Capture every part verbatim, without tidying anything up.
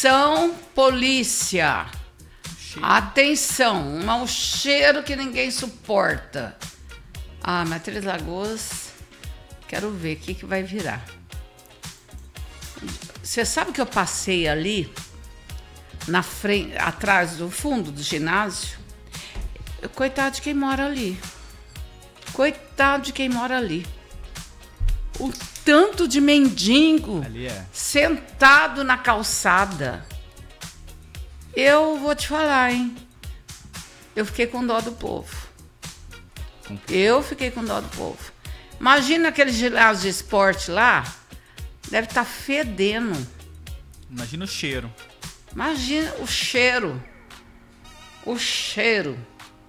Atenção, polícia. Atenção, um mau cheiro que ninguém suporta. Ah, mas Três Lagoas, quero ver o que, que vai virar. Você sabe que eu passei ali, na frente, atrás do fundo do ginásio? Coitado de quem mora ali. Coitado de quem mora ali. O tanto de mendigo ali é. sentado na calçada. Eu vou te falar, hein? Eu fiquei com dó do povo. Eu fiquei com dó do povo. Imagina aquele ginásio de esporte lá. Deve estar fedendo. Imagina o cheiro. Imagina o cheiro. O cheiro.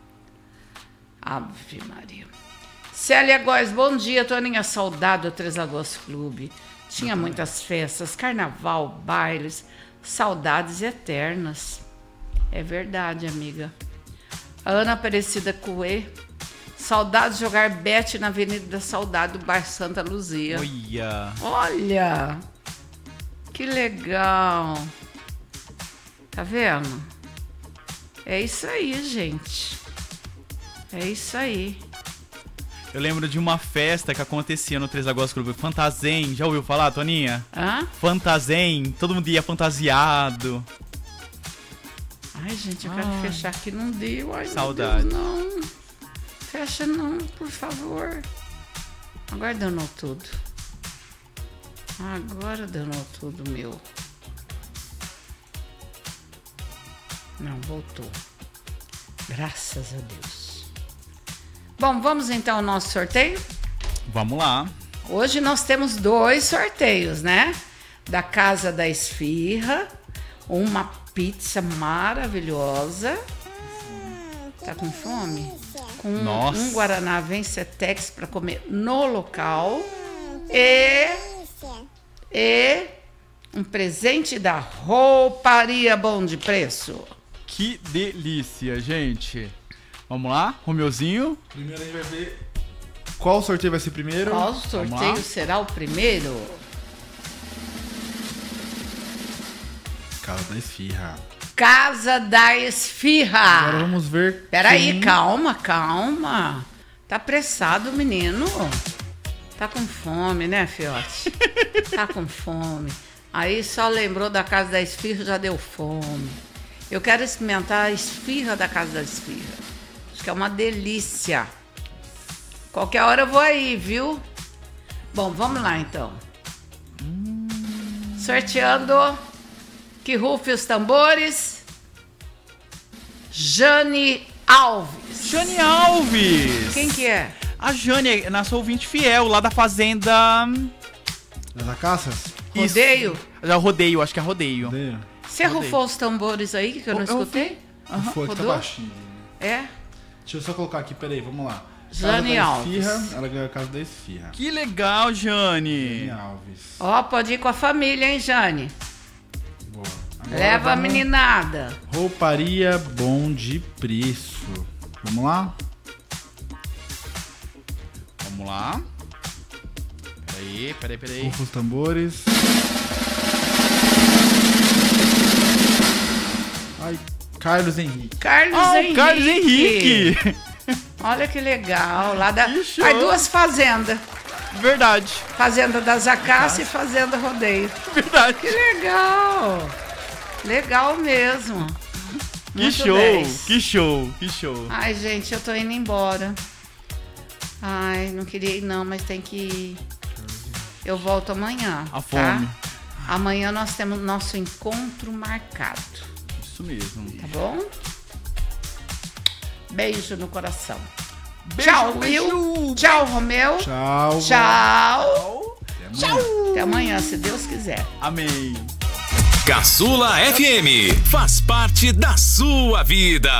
Ave Maria. Célia Góes, bom dia, Toninha. Saudade do Três Lagoas Clube. Tinha muitas festas, carnaval, bailes, saudades eternas. É verdade, amiga. A Ana Aparecida Coê. Saudades de jogar bete na Avenida da Saudade do bairro Santa Luzia. Olha. Olha. Que legal. Tá vendo? É isso aí, gente. É isso aí. Eu lembro de uma festa que acontecia no Três Lagoas Clube, Fantazem. Já ouviu falar, Toninha? Hã? Fantazem. Todo mundo ia fantasiado. Ai, gente, eu quero Ai. fechar aqui. Não deu. Ai, Saudade. Meu Deus, não. Fecha não, por favor. Agora danou tudo. Agora danou tudo, meu. Não, voltou. Graças a Deus. Bom, vamos então ao nosso sorteio? Vamos lá. Hoje nós temos dois sorteios, né? Da Casa da Esfirra, uma pizza maravilhosa. Tá com fome? Com Nossa. um Guaraná Vencetex para comer no local. E, e um presente da Rouparia Bom de Preço. Que delícia, gente. Vamos lá, Romeuzinho. Primeiro a gente vai ver qual sorteio vai ser primeiro. Qual lá. sorteio será o primeiro? Casa da Esfirra. Casa da Esfirra. Agora vamos ver. Peraí, quem... calma, calma. Tá apressado o menino. Tá com fome, né, fiote? Tá com fome. Aí só lembrou da Casa da Esfirra, já deu fome. Eu quero experimentar a esfirra da Casa da Esfirra. Acho que é uma delícia. Qualquer hora eu vou aí, viu? Bom, vamos lá então. Hum. Sorteando. Que rufe os tambores. Jane Alves. Jane Alves. Quem que é? A Jane é nossa ouvinte fiel, lá da Fazenda... Das Acaças? Rodeio? Já rodeio, acho que é rodeio. Rodeio. Você rufou os tambores aí que eu não Eu- eu escutei? Uhum. Foi, que tá Rodou? baixinho. É? Deixa eu só colocar aqui, peraí, vamos lá. Jane Casa da Alves. Esfirra, ela ganhou a Casa da Esfirra. Que legal, Jane. Jane Alves. Ó, pode ir com a família, hein, Jane? Boa. Agora Leva a vamos- meninada. Rouparia Bom de Preço. Vamos lá? Vamos lá. Peraí, peraí, peraí. Rufa os tambores. Ai, Carlos Henrique. Carlos Ah, o Henrique. Carlos Henrique. Olha que legal. Lá da... Que show. Aí duas fazendas. Verdade, Fazenda das Acácias e Fazenda Rodeio. verdade. Que legal. Legal mesmo. Que Muito show, dez. que show, que show. Ai, gente, eu tô indo embora. Ai, não queria ir não, mas tem que ir. Eu volto amanhã, A tá? fome. Amanhã nós temos nosso encontro marcado, Isso mesmo. tá bom? Beijo no coração. Beijo, Tchau, beijo. Will. Tchau, Romeu. Tchau. Tchau. Até amanhã. Até amanhã, se Deus quiser. Amém. Caçula F M faz parte da sua vida.